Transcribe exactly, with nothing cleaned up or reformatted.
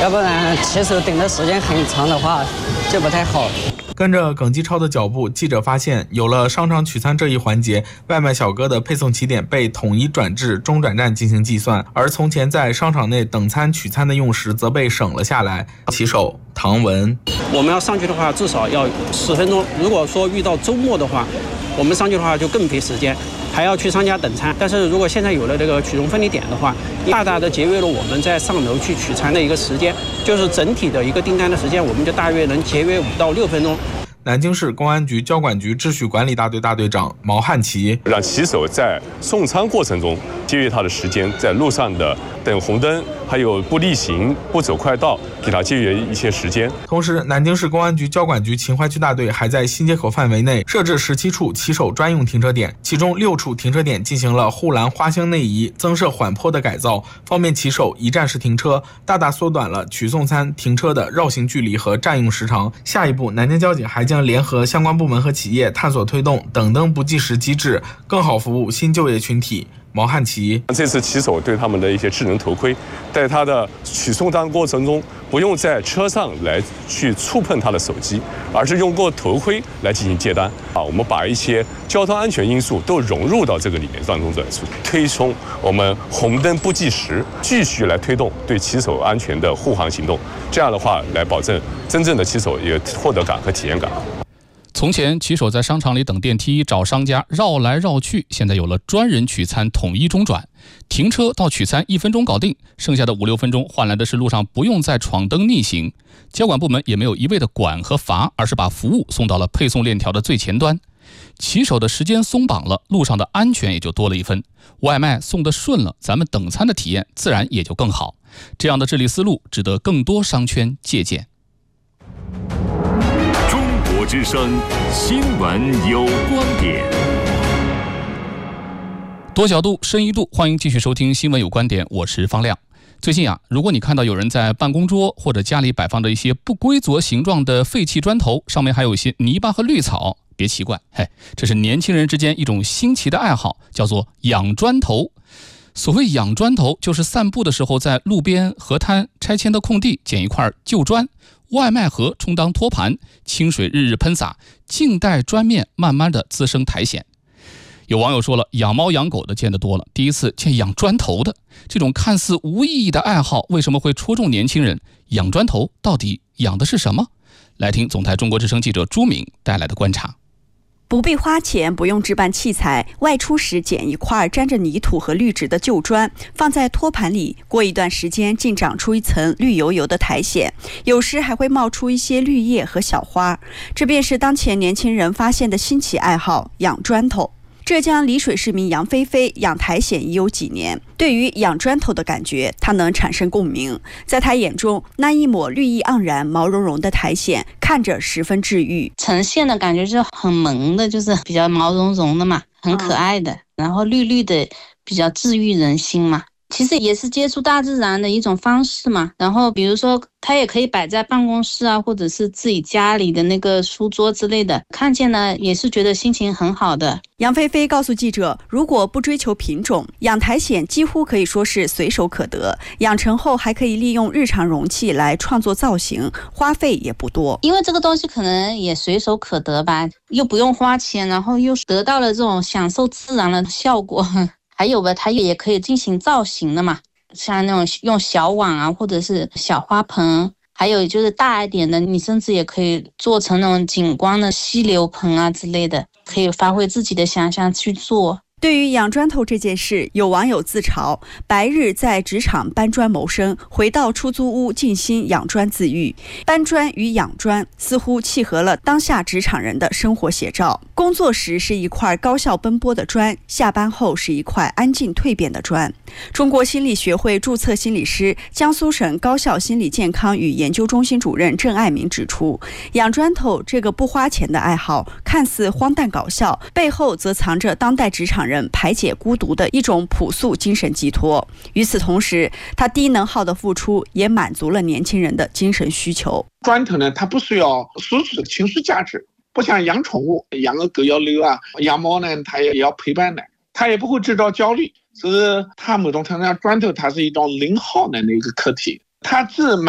要不然骑手等的时间很长的话就不太好。 跟着耿继超的脚步，记者发现，有了商场取餐这一环节，外卖小哥的配送起点被统一转至中转站进行计算，而从前在商场内等餐取餐的用时则被省了下来。骑手唐文， 我们要上去的话，至少要十分钟。如果说遇到周末的话，我们上去的话就更费时间，还要去商家等餐。但是如果现在有了这个取送分离点的话，大大的节约了我们在上楼去取餐的一个时间，就是整体的一个订单的时间，我们就大约能节约五到六分钟。 南京市公安局交管局秩序管理大队大队长毛汉奇， 让骑手在送餐过程中节约他的时间，在路上的等红灯，还有不逆行、不走快道，给他节约一些时间。 同时，南京市公安局交管局秦淮区大队还在新街口范围内设置十七处骑手专用停车点，其中六处停车点进行了护栏花箱内移、增设缓坡的改造，方便骑手一站式停车，大大缩短了取送餐停车的绕行距离和占用时长。下一步，南京交警还将联合相关部门和企业探索推动等灯不计时机制，更好服务新就业群体。毛汉奇， 这次骑手对他们的一些智能头盔，在他的取送单过程中，不用在车上来去触碰他的手机，而是用过头盔来进行接单啊。我们把一些交通安全因素都融入到这个里面当中来推崇我们红灯不计时，继续来推动对骑手安全的护航行动。这样的话，来保证真正的骑手有获得感和体验感。 从前，骑手在商场里等电梯、找商家绕来绕去，现在有了专人取餐统一中转，停车到取餐一分钟搞定，剩下的五六分钟换来的是路上不用再闯灯逆行。交管部门也没有一味的管和罚，而是把服务送到了配送链条的最前端。骑手的时间松绑了，路上的安全也就多了一分，外卖送得顺了，咱们等餐的体验自然也就更好。这样的治理思路值得更多商圈借鉴。 中国之声新闻有观点， 多角度深一度，欢迎继续收听新闻有观点，我是方亮。最近啊，如果你看到有人在办公桌或者家里摆放着一些不规则形状的废弃砖头，上面还有一些泥巴和绿草，别奇怪，嘿，这是年轻人之间一种新奇的爱好，叫做养砖头。所谓养砖头，就是散步的时候在路边、河滩、拆迁的空地捡一块旧砖，外卖盒充当托盘，清水日日喷洒，静待砖面慢慢的滋生苔藓。有网友说了，养猫养狗的见得多了，第一次见养砖头的。这种看似无意义的爱好为什么会戳中年轻人？养砖头到底养的是什么？来听总台中国之声记者朱敏带来的观察。 不必花钱，不用置办器材，外出时捡一块沾着泥土和绿植的旧砖，放在托盘里，过一段时间竟长出一层绿油油的苔藓，有时还会冒出一些绿叶和小花。这便是当前年轻人发现的新奇爱好——养砖头。浙江丽水市民杨菲菲养苔藓已有几年，对于养砖头的感觉，她能产生共鸣。在她眼中，那一抹绿意盎然、毛茸茸的苔藓看着十分治愈， 呈现的感觉是很萌的，就是比较毛茸茸的嘛，很可爱的，然后绿绿的，比较治愈人心嘛。其实也是接触大自然的一种方式嘛。然后比如说它也可以摆在办公室啊，或者是自己家里的那个书桌之类的，看见了也是觉得心情很好的。 杨菲菲告诉记者，如果不追求品种，养苔藓几乎可以说是随手可得，养成后还可以利用日常容器来创作造型，花费也不多。 因为这个东西可能也随手可得吧，又不用花钱，然后又得到了这种享受自然的效果。还有吧，它也可以进行造型的嘛，像那种用小碗啊，或者是小花盆，还有就是大一点的，你甚至也可以做成那种景观的溪流盆啊之类的，可以发挥自己的想象去做。 对于养砖头这件事，有网友自嘲，白日在职场搬砖谋生，回到出租屋静心养砖自愈。搬砖与养砖似乎契合了当下职场人的生活写照。工作时是一块高效奔波的砖，下班后是一块安静蜕变的砖。中国心理学会注册心理师、江苏省高校心理健康与研究中心主任郑爱民指出，养砖头这个不花钱的爱好看似荒诞搞笑，背后则藏着当代职场人排解孤独的一种朴素精神寄托。与此同时，他低能耗的付出也满足了年轻人的精神需求。 砖头呢，它不需要实质的情绪价值，不像养宠物，养个狗要遛啊，养猫呢它也要陪伴的，它也不会制造焦虑。所以它某种程度上，砖头它是一种零耗能的一个客体，它既满